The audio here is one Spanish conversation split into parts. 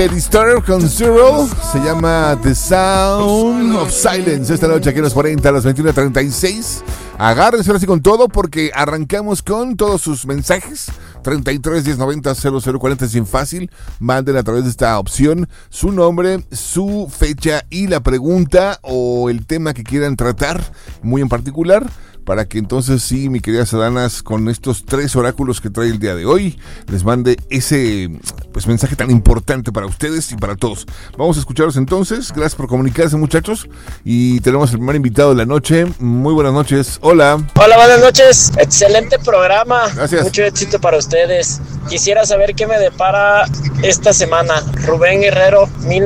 Disturbed con Zero, se llama The Sound of Silence. Esta noche aquí en los 40 a las 21:36. Agárrense ahora sí con todo porque arrancamos con todos sus mensajes. 33 10 90 0040 es bien fácil. Manden a través de esta opción su nombre, su fecha y la pregunta o el tema que quieran tratar, muy en particular, para que entonces sí, mi querida Sadanas, con estos 3 oráculos que trae el día de hoy, les mande ese mensaje tan importante para ustedes y para todos. Vamos a escucharlos entonces. Gracias por comunicarse, muchachos. Y tenemos el primer invitado de la noche. Muy buenas noches. Hola. Hola, buenas noches. Excelente programa. Gracias. Mucho éxito para ustedes. Quisiera saber qué me depara esta semana. Rubén Guerrero,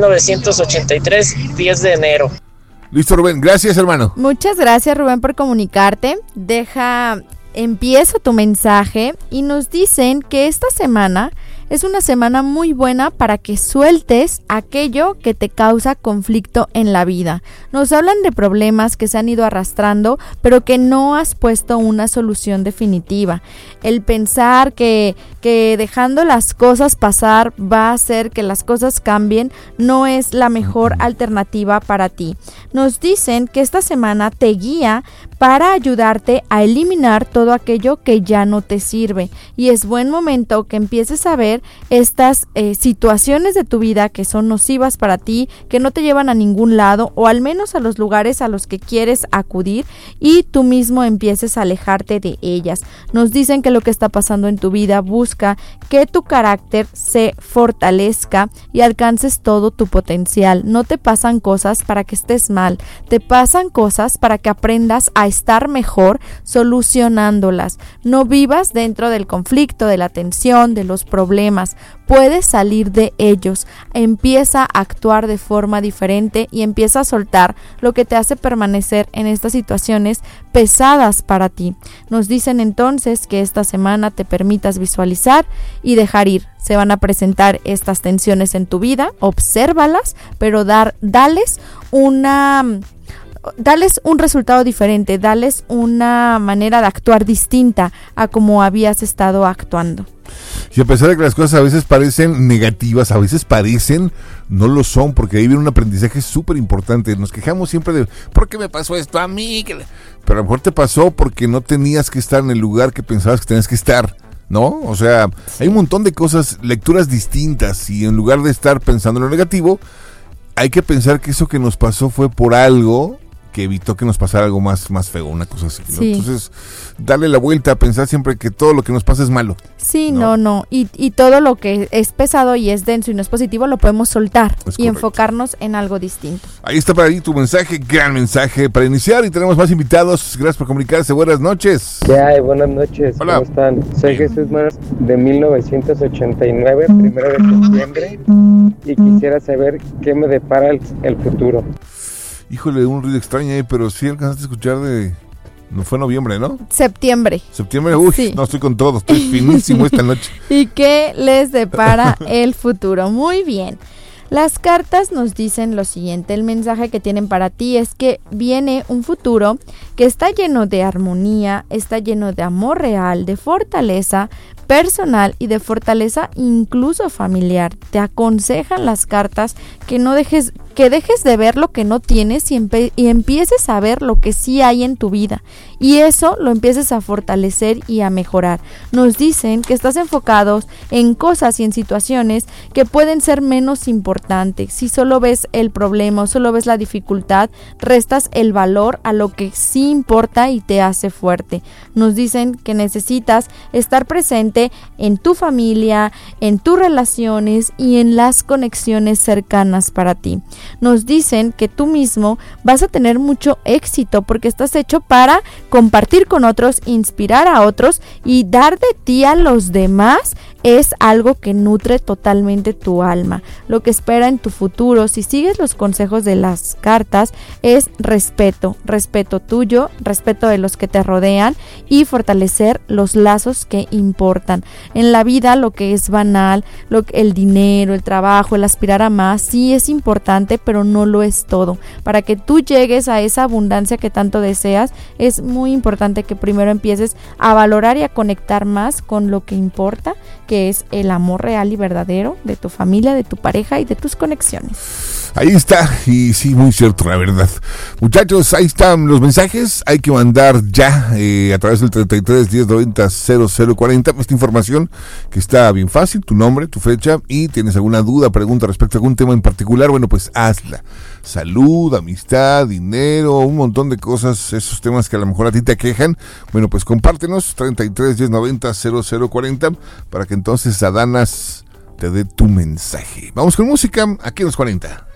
1983, 10 de enero. Listo, Rubén. Gracias, hermano. Muchas gracias, Rubén, por comunicarte. Empiezo tu mensaje y nos dicen que esta semana es una semana muy buena para que sueltes aquello que te causa conflicto en la vida. Nos hablan de problemas que se han ido arrastrando, pero que no has puesto una solución definitiva. El pensar que dejando las cosas pasar va a hacer que las cosas cambien no es la mejor alternativa para ti. Nos dicen que esta semana te guía para ayudarte a eliminar todo aquello que ya no te sirve, y es buen momento que empieces a ver estas situaciones de tu vida que son nocivas para ti, que no te llevan a ningún lado o al menos a los lugares a los que quieres acudir, y tú mismo empieces a alejarte de ellas. Nos dicen que lo que está pasando en tu vida busca que tu carácter se fortalezca y alcances todo tu potencial. No te pasan cosas para que estés mal, te pasan cosas para que aprendas a estar mejor solucionándolas. No vivas dentro del conflicto, de la tensión, de los problemas. Puedes salir de ellos. Empieza a actuar de forma diferente y empieza a soltar lo que te hace permanecer en estas situaciones pesadas para ti. Nos dicen entonces que esta semana te permitas visualizar y dejar ir. Se van a presentar estas tensiones en tu vida, obsérvalas, pero dales un resultado diferente, dales una manera de actuar distinta a como habías estado actuando. Y a pesar de que las cosas a veces parecen negativas, a veces no lo son, porque ahí viene un aprendizaje súper importante. Nos quejamos siempre de ¿por qué me pasó esto a mí? Pero a lo mejor te pasó porque no tenías que estar en el lugar que pensabas que tenías que estar, ¿no? O sea, hay un montón de cosas, lecturas distintas, y en lugar de estar pensando en lo negativo, hay que pensar que eso que nos pasó fue por algo que evitó que nos pasara algo más feo, una cosa así, ¿no? Sí. Entonces, darle la vuelta a pensar siempre que todo lo que nos pasa es malo. Sí, no. Y todo lo que es pesado y es denso y no es positivo lo podemos soltar y enfocarnos en algo distinto. Ahí está para ahí tu mensaje, gran mensaje para iniciar, y tenemos más invitados. Gracias por comunicarse. Buenas noches. Buenas noches. Hola. ¿Cómo están? Soy Jesús Manos de 1989, 1 de septiembre, y quisiera saber qué me depara el futuro. Híjole, un ruido extraño ahí, pero sí alcanzaste a escuchar no fue noviembre, ¿no? Septiembre. Uy, sí. No, estoy con todo, estoy finísimo esta noche. ¿Y qué les depara el futuro? Muy bien. Las cartas nos dicen lo siguiente. El mensaje que tienen para ti es que viene un futuro que está lleno de armonía, está lleno de amor real, de fortaleza personal y de fortaleza incluso familiar. Te aconsejan las cartas que dejes de ver lo que no tienes y empieces a ver lo que sí hay en tu vida, y eso lo empieces a fortalecer y a mejorar. Nos dicen que estás enfocados en cosas y en situaciones que pueden ser menos importantes. Si solo ves el problema o solo ves la dificultad, restas el valor a lo que sí importa y te hace fuerte. Nos dicen que necesitas estar presente en tu familia, en tus relaciones y en las conexiones cercanas para ti. Nos dicen que tú mismo vas a tener mucho éxito porque estás hecho para compartir con otros, inspirar a otros y dar de ti a los demás. Es algo que nutre totalmente tu alma. Lo que espera en tu futuro, si sigues los consejos de las cartas, es respeto tuyo, respeto de los que te rodean y fortalecer los lazos que importan. En la vida lo que es banal, el dinero, el trabajo, el aspirar a más, sí es importante, pero no lo es todo. Para que tú llegues a esa abundancia que tanto deseas, es muy importante que primero empieces a valorar y a conectar más con lo que importa, que que es el amor real y verdadero de tu familia, de tu pareja y de tus conexiones. Ahí está, y sí, muy cierto, la verdad. Muchachos, ahí están los mensajes. Hay que mandar ya a través del 33 10 90 0040 esta información que está bien fácil, tu nombre, tu fecha, y tienes alguna duda, pregunta respecto a algún tema en particular, bueno, pues hazla. Salud, amistad, dinero, un montón de cosas, esos temas que a lo mejor a ti te aquejan, bueno, pues compártenos 33 10 90 0040 para que entonces Adanas te dé tu mensaje. Vamos con música aquí en los 40.